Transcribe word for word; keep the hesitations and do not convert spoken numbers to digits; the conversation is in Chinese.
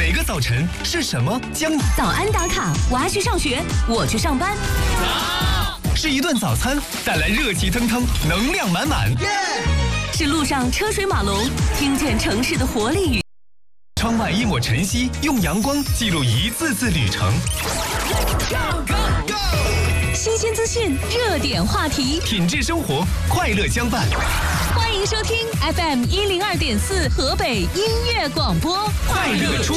每个早晨是什么将你早安打卡，娃去上学，我去上班。 是一顿早餐带来热气腾腾、能量满满。 是路上车水马龙，听见城市的活力与。 窗外一抹晨曦，用阳光记录一次次旅程。 新鲜资讯，热点话题， 品质生活，快乐相伴。 欢迎收听 F M 一零二点四河北音乐广播， 快乐出。